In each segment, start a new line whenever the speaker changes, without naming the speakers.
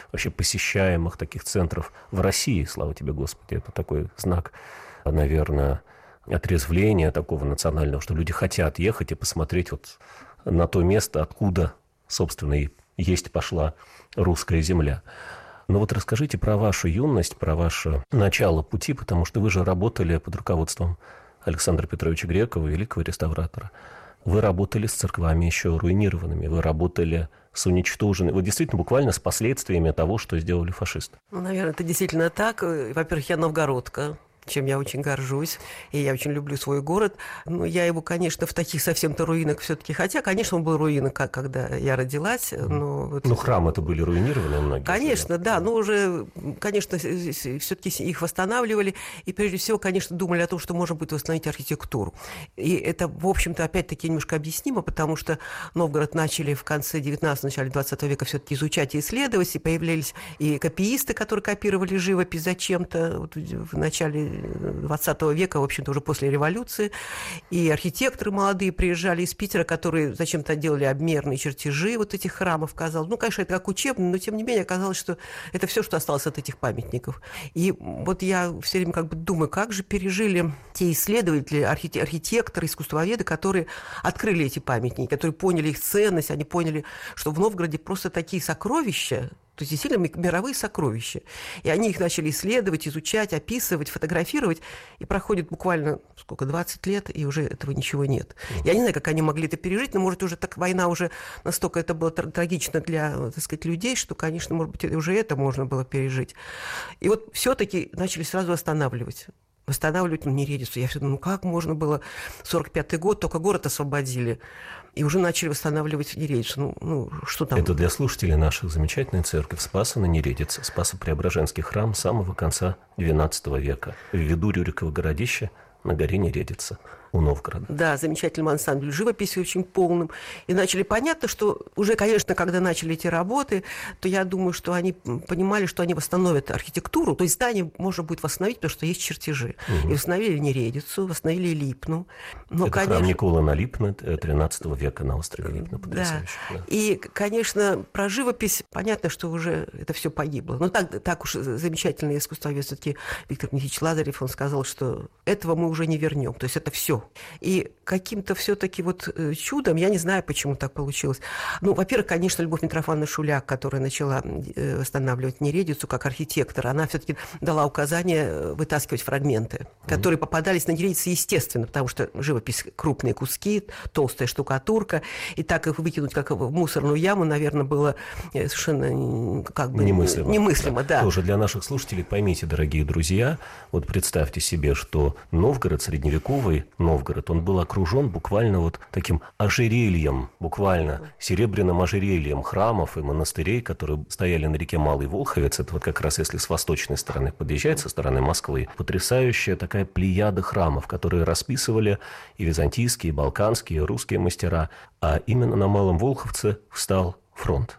вообще посещаемых таких центров в России, слава тебе, Господи. Это такой знак, наверное, отрезвления такого национального, что люди хотят ехать и посмотреть вот на то место, откуда, собственно, и есть пошла русская земля. Но вот расскажите про вашу юность, про ваше начало пути, потому что вы же работали под руководством Александра Петровича Грекова, великого реставратора. Вы работали с церквами еще руинированными, вы работали с уничтоженными, вот действительно буквально с последствиями того, что сделали фашисты.
Ну, наверное, это действительно так. Во-первых, я новгородка, чем я очень горжусь, и я очень люблю свой город. Но я его, конечно, в таких совсем-то руинах все-таки, хотя, конечно, он был руиной, когда я родилась. Но вот...
Ну, храмы-то были руинированы многие.
Конечно, да, но уже, конечно, все-таки их восстанавливали, и прежде всего, конечно, думали о том, что можно будет восстановить архитектуру. И это, в общем-то, опять-таки немножко объяснимо, потому что Новгород начали в конце 19-го, начале 20 века все-таки изучать и исследовать, и появлялись и копиисты, которые копировали живопись зачем-то вот в начале 20 века, в общем-то, уже после революции, и архитекторы молодые приезжали из Питера, которые зачем-то делали обмерные чертежи вот этих храмов, казалось. Ну, конечно, это как учебно, но, тем не менее, оказалось, что это все, что осталось от этих памятников. И вот я все время как бы думаю, как же пережили те исследователи, архитекторы, искусствоведы, которые открыли эти памятники, которые поняли их ценность, они поняли, что в Новгороде просто такие сокровища, то есть действительно мировые сокровища. И они их начали исследовать, изучать, описывать, фотографировать. И проходит буквально, 20 лет, и уже этого ничего нет. Я не знаю, как они могли это пережить, но, может, уже так война уже настолько это было трагично для, так сказать, людей, что, конечно, может быть, уже это можно было пережить. И вот все-таки начали сразу восстанавливать Нередицу. Я все думаю, как можно было 45-й год, только город освободили, и уже начали восстанавливать Нередицу. Ну, что там?
Это для слушателей наших замечательная церковь Спаса на Нередице, Спасо-Преображенский храм самого конца XII века. В виду Рюриково городище на горе Нередица у Новгорода.
Да, замечательным ансамблем живописи очень полным. И начали понятно, что уже, конечно, когда начали эти работы, то я думаю, что они понимали, что они восстановят архитектуру. То есть здание можно будет восстановить, потому что есть чертежи. И восстановили Нередицу, восстановили Липну. Но,
это
конечно...
храм Никола на Липно, 13 века на острове Липно. Потрясающе.
Да. И, конечно, про живопись понятно, что уже это все погибло. Но так уж замечательный искусствовед все-таки Виктор Никитич Лазарев, он сказал, что этого мы уже не вернем. То есть это все. И каким-то все-таки вот чудом, я не знаю, почему так получилось. Ну, во-первых, конечно, Любовь Митрофановна Шуляк, которая начала восстанавливать Нередицу как архитектор, она все-таки дала указание вытаскивать фрагменты, которые попадались на Нередице естественно, потому что живопись крупные куски, толстая штукатурка, и так их выкинуть как в мусорную яму, наверное, было совершенно как бы немыслимо. Да.
Тоже для наших слушателей поймите, дорогие друзья, вот представьте себе, что Новгород, средневековый Новгород, он был окружен буквально вот таким ожерельем, буквально серебряным ожерельем храмов и монастырей, которые стояли на реке Малый Волховец. Это вот как раз если с восточной стороны подъезжать, со стороны Москвы, потрясающая такая плеяда храмов, которые расписывали и византийские, и балканские, и русские мастера. А именно на Малом Волховце встал фронт.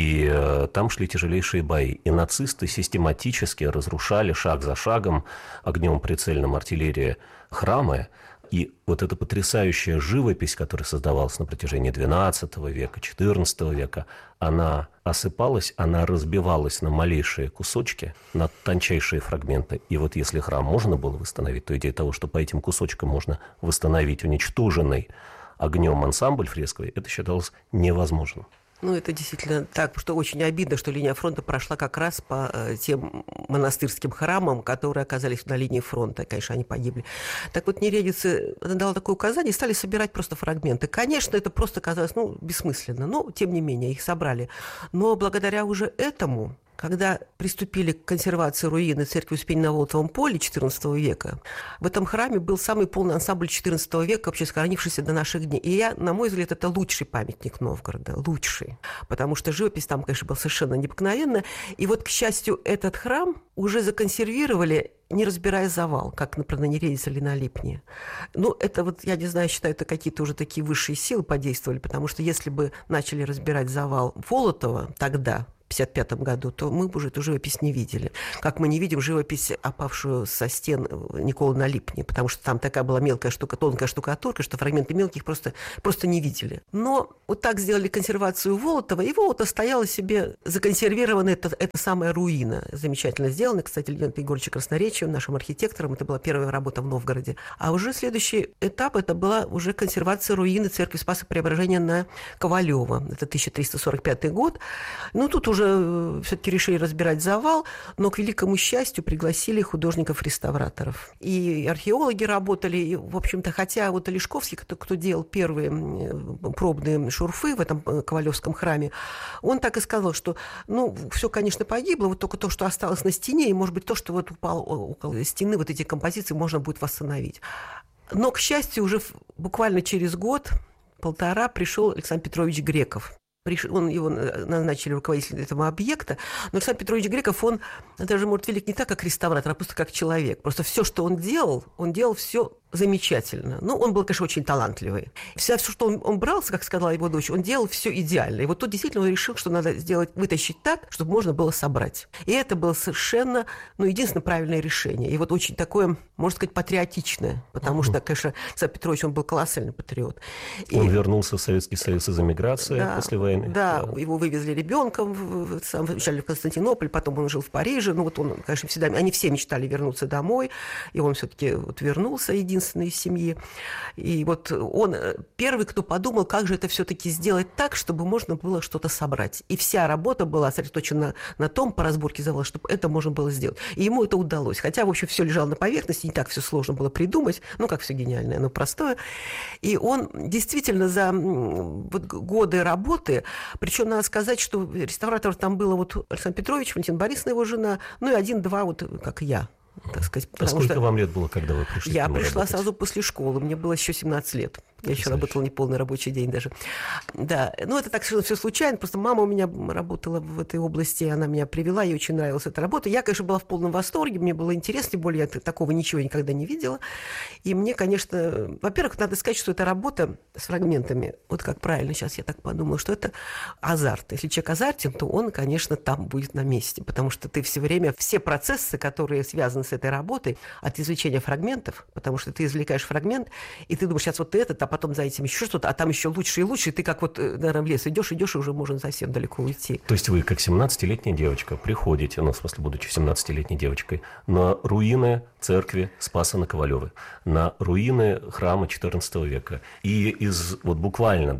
И там шли тяжелейшие бои. И нацисты систематически разрушали шаг за шагом огнем прицельным артиллерии храмы. И вот эта потрясающая живопись, которая создавалась на протяжении XII века, XIV века, она осыпалась, она разбивалась на малейшие кусочки, на тончайшие фрагменты. И вот если храм можно было восстановить, то идея того, что по этим кусочкам можно восстановить уничтоженный огнем ансамбль фресковый, это считалось невозможным.
Ну, это действительно так, что очень обидно, что линия фронта прошла как раз по тем монастырским храмам, которые оказались на линии фронта. Конечно, они погибли. Так вот, Нередица дала такое указание, и стали собирать просто фрагменты. Конечно, это просто казалось, бессмысленно, но, тем не менее, их собрали. Но благодаря уже этому... Когда приступили к консервации руины церкви Успения на Волотовом поле XIV века, в этом храме был самый полный ансамбль XIV века, вообще сохранившийся до наших дней. И на мой взгляд, это лучший памятник Новгорода, лучший. Потому что живопись там, конечно, была совершенно необыкновенная. И вот, к счастью, этот храм уже законсервировали, не разбирая завал, как, например, на Нередице или на Липне. Это вот, я не знаю, считаю, это какие-то уже такие высшие силы подействовали, потому что если бы начали разбирать завал Волотова тогда, 1955 году, то мы бы уже эту живопись не видели. Как мы не видим живопись, опавшую со стен Николы на Липне, потому что там такая была мелкая штука, тонкая штукатурка, что фрагменты мелких просто не видели. Но вот так сделали консервацию Волотова, и Волотов стояла себе законсервированная эта самая руина. Замечательно сделана, кстати, Леонидом Егоровичем Красноречием, нашим архитектором. Это была первая работа в Новгороде. А уже следующий этап, это была уже консервация руины церкви Спаса Преображения на Ковалева. Это 1345 год. Ну, тут уже все-таки решили разбирать завал, но, к великому счастью, пригласили художников-реставраторов. И археологи работали, и, в общем-то, хотя вот Олешковский, кто делал первые пробные шурфы в этом Ковалевском храме, он так и сказал, что, все, конечно, погибло, вот только то, что осталось на стене, и, может быть, то, что вот упало около стены, вот эти композиции можно будет восстановить. Но, к счастью, уже буквально через год-полтора пришел Александр Петрович Греков. Его назначили руководителем этого объекта, но Александр Петрович Греков, он даже, может, велик не так, как реставратор, а просто как человек. Просто все, что он делал все замечательно. Он был, конечно, очень талантливый. Все, что он брался, как сказала его дочь, он делал все идеально. И вот тут действительно он решил, что надо вытащить так, чтобы можно было собрать. И это было совершенно, единственное правильное решение. И вот очень такое, можно сказать, патриотичное. Потому что, конечно, Александр Петрович, он был колоссальный патриот.
Он вернулся в Советский Союз из эмиграции после войны.
Да, его вывезли ребенком вначале в Константинополь, потом он жил в Париже. Он, конечно, они все мечтали вернуться домой. И он все-таки вернулся, единственный из семьи. И вот он первый, кто подумал, как же это все-таки сделать так, чтобы можно было что-то собрать. И вся работа была сосредоточена на том, по разборке завала, чтобы это можно было сделать. И ему это удалось. Хотя, в общем, все лежало на поверхности, не так все сложно было придумать. Как все гениальное, но простое. И он действительно за годы работы, причем надо сказать, что реставраторов там было Александр Петрович, Валентина Борисовна, его жена, и один-два, как я. Так сказать,
сколько вам лет было, когда вы пришли?
Я пришла сразу после школы, мне было еще 17 лет. Я еще работала не полный рабочий день даже. Да, это так все случайно. Просто мама у меня работала в этой области, она меня привела, ей очень нравилась эта работа. Я, конечно, была в полном восторге, мне было интересно, тем более я такого ничего никогда не видела. И мне, конечно, во-первых, надо сказать, что эта работа с фрагментами, как правильно сейчас я так подумала, что это азарт. Если человек азартен, то он, конечно, там будет на месте, потому что ты все время, все процессы, которые связаны с этой работой, от извлечения фрагментов, потому что ты извлекаешь фрагмент, и ты думаешь, сейчас это, а потом за этим еще что-то, а там еще лучше и лучше, и ты как наверное, в лес идешь, и уже можно совсем далеко уйти.
То есть вы, как 17-летняя девочка, приходите, в смысле, будучи 17-летней девочкой, на руины церкви Спаса на Ковалеве, на руины храма XIV века, и буквально,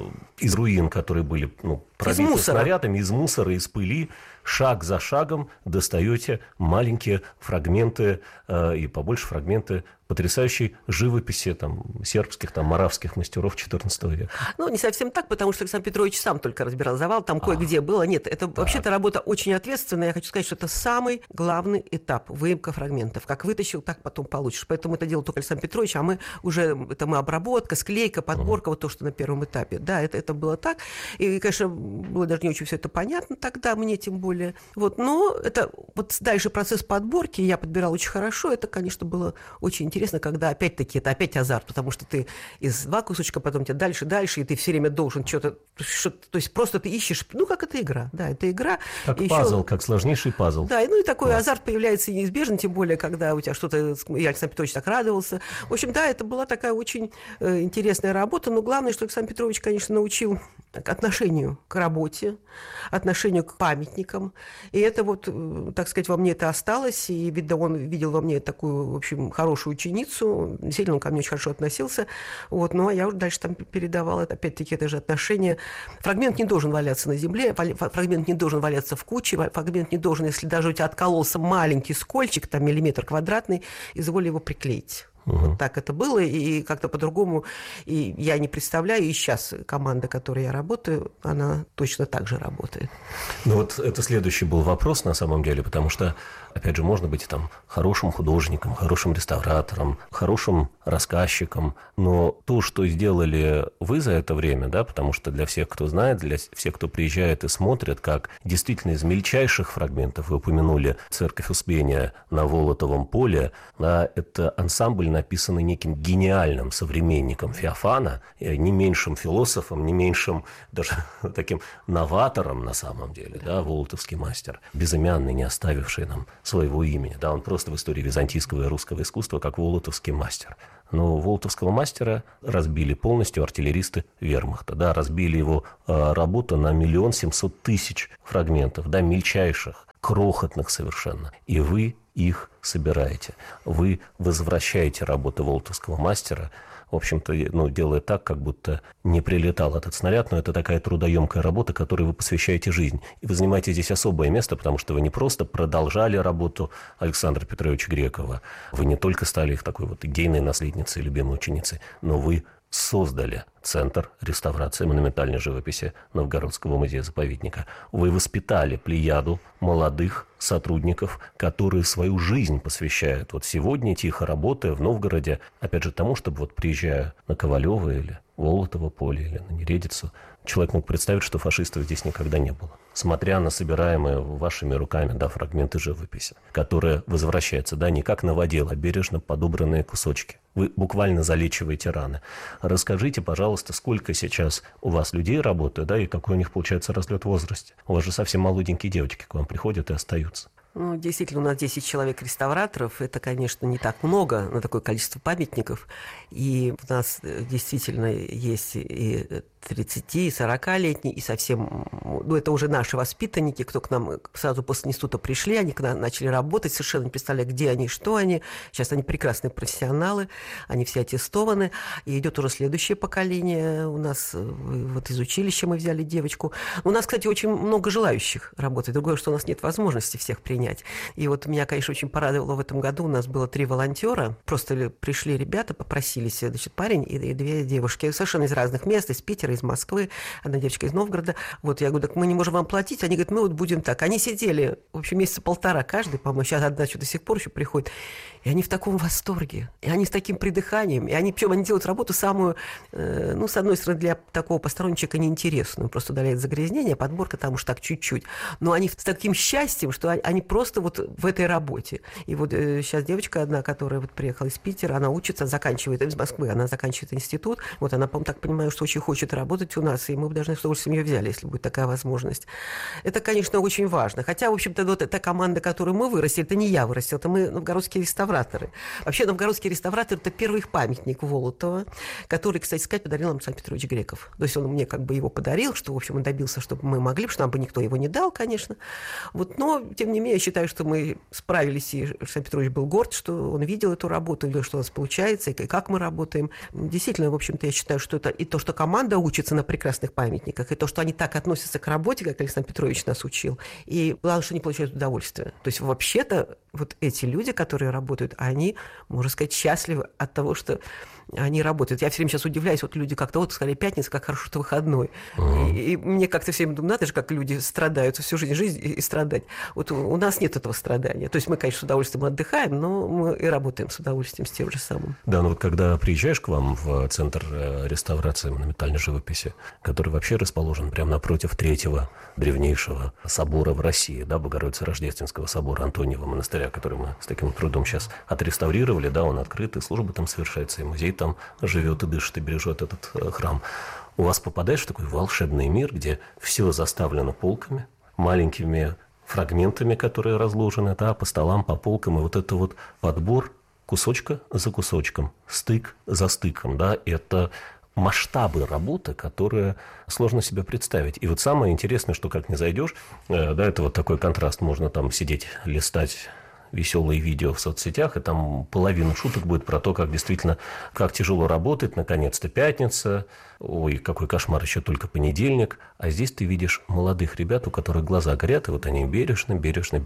из руин, которые были, пробиты снарядами, из мусора, из пыли, шаг за шагом достаете маленькие фрагменты и побольше фрагменты потрясающей живописи сербских, моравских мастеров XIV века.
Не совсем так, потому что Александр Петрович сам только разбирал завал, там кое-где было. Нет, это вообще-то работа очень ответственная. Я хочу сказать, что это самый главный этап — выемка фрагментов. Как вытащил, так потом получишь. Поэтому это делал только Александр Петрович, а мы обработка, склейка, подборка, то, что на первом этапе. Да, это было так. И, конечно, было даже не очень все это понятно тогда, мне тем более. Но это дальше процесс подборки я подбирала очень хорошо. Это, конечно, было очень интересно, когда опять-таки это опять азарт, потому что ты из два кусочка, потом тебе дальше, и ты все время должен что-то, то есть просто ты ищешь, как это игра, да, это игра.
Как пазл, как сложнейший пазл.
Да, и такой азарт появляется неизбежно, тем более, когда у тебя что-то, и Александр Петрович так радовался. В общем, да, это была такая очень интересная работа, но главное, что Александр Петрович, конечно, научил отношению к работе, отношению к памятникам, и это так сказать, во мне это осталось, и, видно, он видел во мне такую, в общем, хорошую ученицу, действительно, он ко мне очень хорошо относился, а я уже дальше передавала, опять-таки, это же отношение. Фрагмент не должен валяться на земле, фрагмент не должен валяться в куче, фрагмент не должен, если даже у тебя откололся маленький скольчик, миллиметр квадратный, изволь его приклеить. Так это было, и как-то по-другому и я не представляю, и сейчас команда, в которой я работаю, она точно так же работает.
Это следующий был вопрос, на самом деле, потому что, опять же, можно быть хорошим художником, хорошим реставратором, хорошим рассказчиком, но то, что сделали вы за это время, потому что для всех, кто знает, для всех, кто приезжает и смотрит, как действительно из мельчайших фрагментов, вы упомянули церковь Успения на Волотовом поле, это ансамбль написаны неким гениальным современником Феофана, не меньшим философом, не меньшим даже таким новатором на самом деле, да, волотовский мастер, безымянный, не оставивший нам своего имени. Да, он просто в истории византийского и русского искусства как волотовский мастер. Но волотовского мастера разбили полностью артиллеристы вермахта. Да, разбили его работу на 1 700 000 фрагментов, да, мельчайших, крохотных совершенно. И вы их собираете. Вы возвращаете работу волотовского мастера, в общем-то, делая так, как будто не прилетал этот снаряд, но это такая трудоемкая работа, которой вы посвящаете жизнь. И вы занимаете здесь особое место, потому что вы не просто продолжали работу Александра Петровича Грекова, вы не только стали их такой вот идейной наследницей, любимой ученицей, но вы создали Центр реставрации монументальной живописи Новгородского музея-заповедника. Вы воспитали плеяду молодых сотрудников, которые свою жизнь посвящают вот сегодня, тихо работая в Новгороде, опять же, тому, чтобы вот приезжая на Ковалево или Волотово поле или на Нередицу, человек мог представить, что фашистов здесь никогда не было. Смотря на собираемые вашими руками, да, фрагменты живописи, которые возвращаются, да, не как новодел, а бережно подобранные кусочки. Вы буквально залечиваете раны. Расскажите, пожалуйста, сколько сейчас у вас людей работает, да, и какой у них получается разлет в возрасте? У вас же совсем молоденькие девочки к вам приходят и остаются.
Ну, действительно, у нас 10 человек-реставраторов. Это, конечно, не так много на такое количество памятников. И у нас действительно есть и 30, и 40-летние, и совсем... Ну, это уже наши воспитанники, кто к нам сразу после института пришли, они к нам начали работать, совершенно не представляя, где они, что они. Сейчас они прекрасные профессионалы, они все аттестованы. И идет уже следующее поколение. У нас вот из училища мы взяли девочку. У нас, кстати, очень много желающих работать. Другое, что у нас нет возможности всех принять. И вот меня, конечно, очень порадовало в этом году. У нас было 3 волонтера. Просто пришли ребята, попросились, значит, парень и 2 девушки. Совершенно из разных мест, из Питера, из Москвы, одна девочка из Новгорода. Вот я говорю, так мы не можем вам платить. Они говорят, мы вот будем так. Они сидели, в общем, месяца 1,5 каждый, по-моему. Сейчас одна что до сих пор еще приходит. И они в таком восторге. И они с таким придыханием. И они, причем, они делают работу самую, ну, с одной стороны, для такого постороннего человека неинтересную. Просто удаляет загрязнение, подборка там уж так чуть-чуть. Но они с таким счастьем, что они просто вот в этой работе. И вот сейчас девочка одна, которая вот приехала из Питера, она учится, заканчивает, из Москвы, она заканчивает институт. Вот она, по-моему, так понимаю, что очень хочет работать у нас, и мы бы должны с удовольствием ее взяли, если будет такая возможность. Это, конечно, очень важно. Хотя, в общем-то, вот эта команда, которую мы вырастили, это не я вырастил, это мы новгородские реставраторы. Вообще, новгородские реставраторы – это первый их памятник Волотова, который, кстати сказать, подарил нам Александр Петрович Греков. То есть он мне как бы его подарил, что, в общем, он добился, чтобы мы могли, потому что нам бы никто его не дал, конечно. Вот, но, тем не менее, я считаю, что мы справились, и Александр Петрович был горд, что он видел эту работу, видел, что у нас получается, и как мы работаем. Действительно, в общем-то, я считаю, что это и то, что команда учится на прекрасных памятниках, и то, что они так относятся к работе, как Александр Петрович нас учил, и главное, что они получают удовольствие. То есть, вообще-то, вот эти люди, которые работают, они, можно сказать, счастливы от того, что они работают. Я все время сейчас удивляюсь, вот люди как-то вот сказали, пятница, как хорошо, что выходной. И мне как-то все время думаю, надо же, как люди страдают всю жизнь и страдать. Вот у нас нет этого страдания. То есть мы, конечно, с удовольствием отдыхаем, но мы и работаем с удовольствием, с тем же самым.
Да, ну вот когда приезжаешь к вам в Центр реставрации монументальной живописи, который вообще расположен прямо напротив 3-го древнейшего собора в России, да, Богородице-Рождественского собора Антониева монастыря, который мы с таким трудом сейчас отреставрировали, да, он открыт, и служба там совершается, и музей там живет и дышит, и бережет этот храм. У вас попадаешь в такой волшебный мир, где все заставлено полками, маленькими фрагментами, которые разложены, да, по столам, по полкам, и вот это вот подбор кусочка за кусочком, стык за стыком, да, это масштабы работы, которые сложно себе представить. И вот самое интересное, что как не зайдешь, да, это вот такой контраст, можно там сидеть, листать веселые видео в соцсетях, и там половина шуток будет про то, как действительно, как тяжело работать, наконец-то пятница, ой, какой кошмар, еще только понедельник, а здесь ты видишь молодых ребят, у которых глаза горят, и вот они бережно,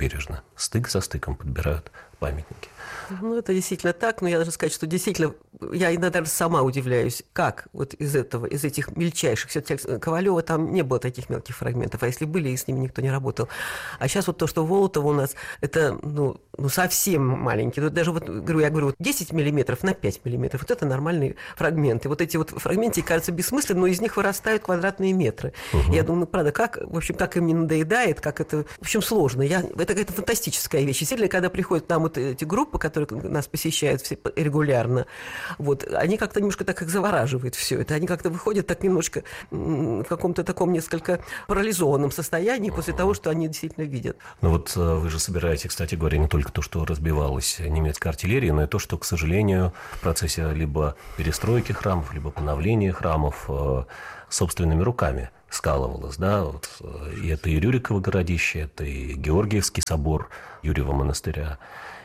стык за стыком подбирают памятники.
Ну, это действительно так, но я должна сказать, что действительно, я иногда даже сама удивляюсь, как вот из этих мельчайших, все-таки Ковалева там не было таких мелких фрагментов, а если были, и с ними никто не работал. А сейчас вот то, что Волотово у нас, это, ну совсем маленький, даже вот, я говорю, вот 10 миллиметров на 5 миллиметров, вот это нормальные фрагменты. Вот эти вот фрагменты кажутся бессмысленными, но из них вырастают квадратные метры. Угу. Я думаю, правда, как, в общем, как им не надоедает, как это, в общем, сложно. Это какая-то фантастическая вещь. Действительно, когда приходят к нам вот эти группы, которые нас посещают все регулярно, вот, они как-то немножко так их завораживают все это. Они как-то выходят так немножко в каком-то таком несколько парализованном состоянии после того, что они действительно видят.
Ну вот вы же собираете, кстати говоря, не только то, что разбивалась немецкая артиллерия, но и то, что, к сожалению, в процессе либо перестройки храмов, либо поновления храмов собственными руками скалывалось, да, вот, и это и Рюриково городище, это и Георгиевский собор Юрьева монастыря,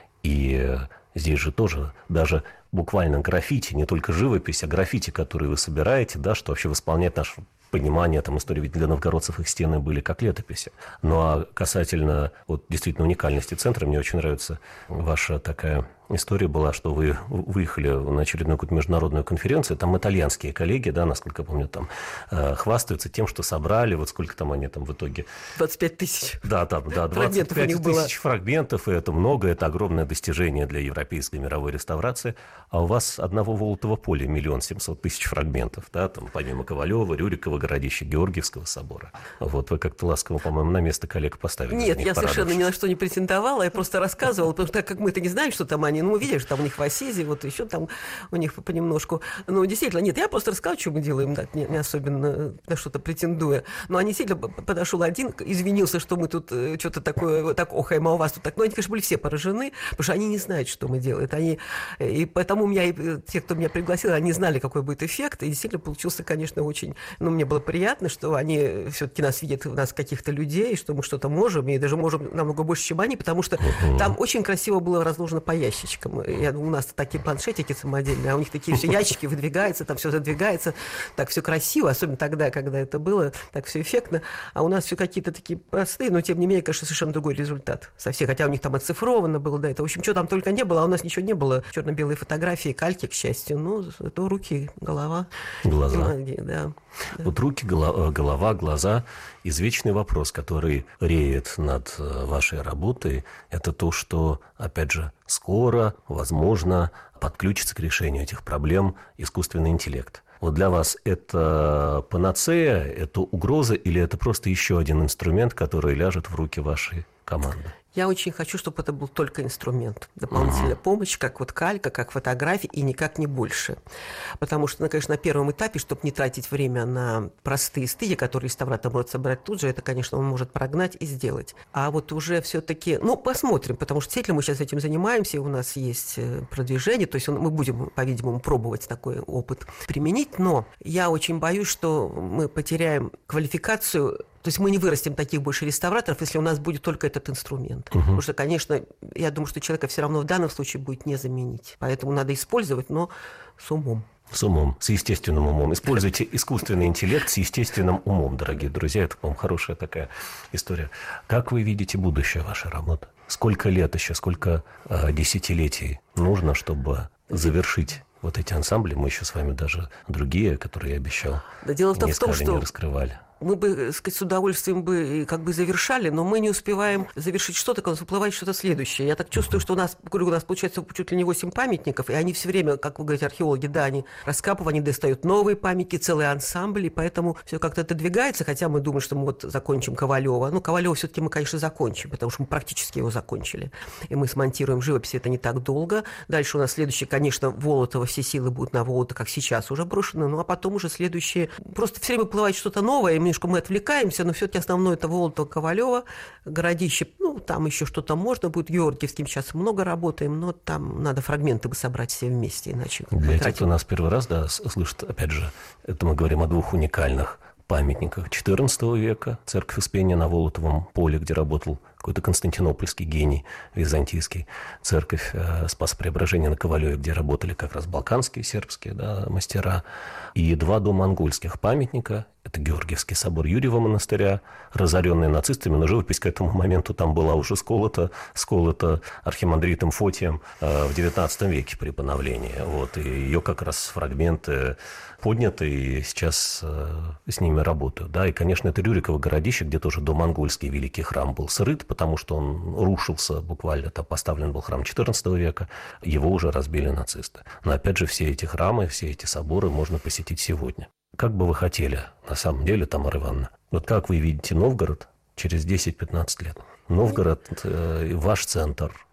и здесь же тоже даже буквально граффити, не только живопись, а граффити, которые вы собираете, да, что вообще восполняет наше понимание там истории, ведь для новгородцев их стены были как летописи. Ну а касательно вот действительно уникальности центра, мне очень нравится ваша такая история была, что вы выехали на очередную какую-то международную конференцию, там итальянские коллеги, да, насколько я помню, там хвастаются тем, что собрали, вот сколько там они там в итоге...
25 тысяч.
Да, 25 тысяч фрагментов, и это много, это огромное достижение для европейской мировой реставрации, а у вас одного Волотова поля 1 700 000 фрагментов, да, там помимо Ковалева, Рюрикова, городища Георгиевского собора. Вот вы как-то ласково, по-моему, на место коллег поставили.
Нет, я совершенно ни на что не претендовала, я просто рассказывала, потому что так как мы-то не знаем, что там они, ну, мы видели, что там у них в Ассизе, вот еще там у них понемножку. Ну, действительно, нет, я просто рассказала, что мы делаем, да, не особенно на что-то претендуя. Но они действительно подошел один, извинился, что мы тут что-то такое, вот так охаем, а у вас тут так. Но они, конечно, были все поражены, потому что они не знают, что мы делаем. Они, и поэтому те, кто меня пригласил, они знали, какой будет эффект, и действительно получился, конечно, очень... Ну, мне было приятно, что они все-таки нас видят, у нас каких-то людей, что мы что-то можем, и даже можем намного больше, чем они, потому что там очень красиво было разложено по ящичкам. У нас такие планшетики самодельные, а у них такие все ящики выдвигаются, там все задвигается, так все красиво, особенно тогда, когда это было, так все эффектно. А у нас все какие-то такие простые, но тем не менее, конечно, совершенно другой результат со всех. Хотя у них там оцифровано было, да, это, в общем, что там только не было, а у нас ничего не было. Черно-белые фотографии, кальки, к счастью, ну, это руки, голова.
Глаза.
Да.
Вот руки, голова, глаза. Извечный вопрос, который реет над вашей работой, это то, что, опять же, скоро, возможно, подключится к решению этих проблем искусственный интеллект. Вот для вас это панацея, это угроза или это просто еще один инструмент, который ляжет в руки вашей команды?
Я очень хочу, чтобы это был только инструмент. Дополнительная помощь, как вот калька, как фотографии, и никак не больше. Потому что, конечно, на первом этапе, чтобы не тратить время на простые стыки, которые реставратор может собрать тут же, это, конечно, он может прогнать и сделать. А вот уже все-таки, ну, посмотрим, потому что действительно мы сейчас этим занимаемся, у нас есть продвижение, то есть мы будем, по-видимому, пробовать такой опыт применить, но я очень боюсь, что мы потеряем квалификацию. То есть мы не вырастим таких больше реставраторов, если у нас будет только этот инструмент. Потому что, конечно, я думаю, что человека все равно в данном случае будет не заменить. Поэтому надо использовать, но с умом.
С умом, с естественным умом. Используйте искусственный интеллект с естественным умом, дорогие друзья. Это, по-моему, хорошая такая история. Как вы видите будущее вашей работы? Сколько лет еще, сколько десятилетий нужно, чтобы завершить вот эти ансамбли? Мы еще с вами даже другие, которые я обещал,
да, дело в том, что
не раскрывали.
Мы бы, сказать, с удовольствием бы как бы завершали, но мы не успеваем завершить что-то, когда всплывает что-то следующее. Я так чувствую, что у нас получается чуть ли не 8 памятников, и они все время, как вы говорите, археологи, да, они раскапывают, они достают новые памятники, целые ансамбли, поэтому все как-то отодвигается, хотя мы думаем, что мы вот закончим Ковалева. Ну, Ковалева все-таки мы, конечно, закончим, потому что мы практически его закончили. И мы смонтируем живопись, это не так долго. Дальше у нас следующее, конечно, Волотово, все силы будут на Волото, как сейчас уже брошены, ну, а потом уже следующее. Просто все время плывает что-то новое, и мы отвлекаемся, но все-таки основное это Волотово, Ковалева, городище, ну, там еще что-то можно будет, Георгиевским сейчас много работаем, но там надо фрагменты бы собрать все вместе, иначе...
Для тех, кто нас первый раз, да, слышит, опять же, это мы говорим о двух уникальных памятниках XIV века, церковь Успения на Волотовом поле, где работал какой-то константинопольский гений византийский, церковь Спаса Преображения на Ковалеве, где работали как раз балканские, сербские, да, мастера, и два домонгольских памятника. Это Георгиевский собор Юрьева монастыря, разоренный нацистами, но живопись к этому моменту там была уже сколота архимандритом Фотием в XIX веке при поновлении. Вот, и ее как раз фрагменты подняты, и сейчас с ними работают. Да, и, конечно, это Рюриково городище, где тоже домонгольский великий храм был срыт, потому что он рушился буквально, там поставлен был храм XIV века, его уже разбили нацисты. Но, опять же, все эти храмы, все эти соборы можно посетить сегодня. Как бы вы хотели, на самом деле, Тамара Ивановна, вот как вы видите Новгород через 10-15 лет? Новгород, ваш центр,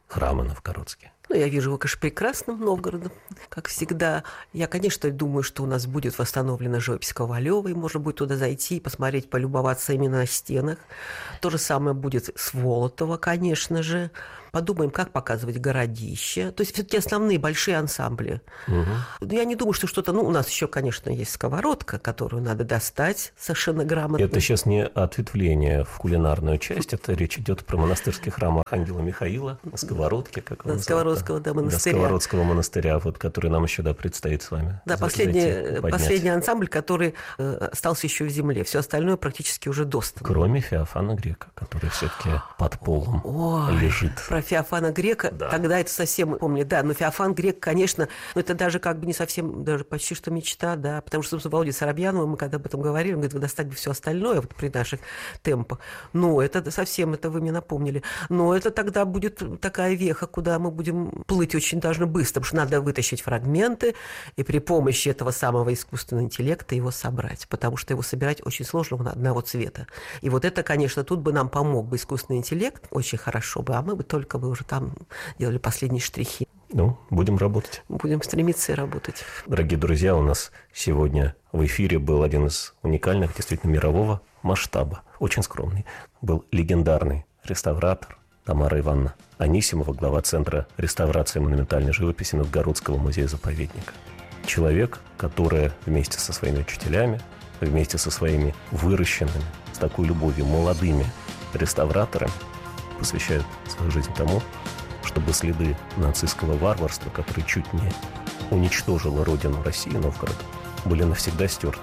храма новгородские?
Ну, я вижу его, конечно, прекрасным Новгородом, как всегда. Я, конечно, думаю, что у нас будет восстановлена живопись Ковалева, и можно будет туда зайти, посмотреть, полюбоваться именно на стенах. То же самое будет с Волотова, конечно же. Подумаем, как показывать городище. То есть все-таки основные большие ансамбли. Угу. Я не думаю, что что-то... Ну, у нас еще, конечно, есть сковородка, которую надо достать совершенно грамотно.
Это сейчас не ответвление в кулинарную часть, это речь идет про монастырский храм Архангела Михаила, на сковородке, как он называется.
Монастыря.
Сковородского монастыря, вот, который нам еще предстоит с вами.
Да, последний ансамбль, который остался еще в земле. Все остальное практически уже достано.
Кроме Феофана Грека, который все-таки под полом лежит.
Про Феофана Грека, да. Тогда это совсем, помню, да, но Феофан Грек, конечно, это даже как бы не совсем, даже почти что мечта, да, потому что, собственно, Володя Соробьянова, мы когда об этом говорили, он говорит, вы достать бы все остальное вот при наших темпах. Но это совсем, это вы мне напомнили. Но это тогда будет такая веха, куда мы будем плыть очень даже быстро, потому что надо вытащить фрагменты и при помощи этого самого искусственного интеллекта его собрать, потому что его собирать очень сложно, он одного цвета. И вот это, конечно, тут бы нам помог бы искусственный интеллект, очень хорошо бы, а мы бы только бы уже там делали последние штрихи.
Ну, будем работать.
Будем стремиться и работать.
Дорогие друзья, у нас сегодня в эфире был один из уникальных, действительно мирового масштаба, очень скромный, был легендарный реставратор Тамара Ивановна Анисимова, глава Центра реставрации монументальной живописи Новгородского музея-заповедника. Человек, который вместе со своими учителями, вместе со своими выращенными, с такой любовью молодыми реставраторами посвящают свою жизнь тому, чтобы следы нацистского варварства, которое чуть не уничтожило родину России, Новгород, были навсегда стерты.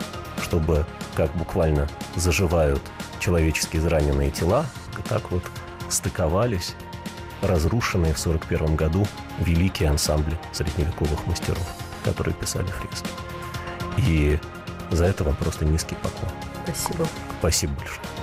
Чтобы, как буквально заживают человеческие израненные тела, так вот стыковались разрушенные в 1941 году великие ансамбли средневековых мастеров, которые писали фрески. И за это вам просто низкий поклон.
Спасибо.
Спасибо большое.